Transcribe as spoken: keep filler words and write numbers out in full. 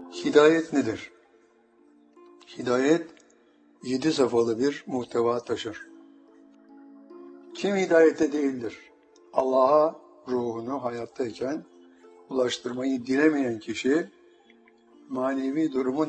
Hidayet nedir? Hidayet, yedi safhalı bir muhteva taşır. Kim hidayette değildir? Allah'a ruhunu hayattayken ulaştırmayı dilemeyen kişi, manevi durumun